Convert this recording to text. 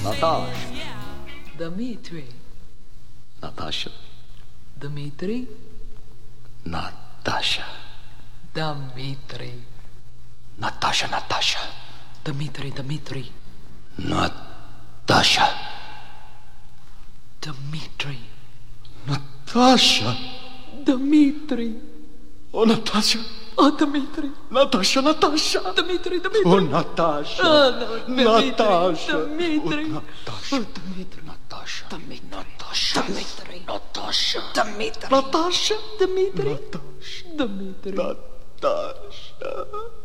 Natasha. Dmitri. Natasha. Dmitri. Natasha. Dmitri. Natasha, Natasha. Dmitri, Dmitri. Natasha. Dmitri. Natasha. Dmitri. Oh, Natasha. Oh, Dmitri. Natasha, Natasha. Dmitri, Dmitri. Oh, Natasha. Oh, no, Natasha. Dmitri. Oh, Natasha. Oh, Dmitri. Natasha. Dmitri. Natasha. Dmitri. Natasha. Dmitri. Natasha. Dmitri. Natasha. Dmitri. Natasha.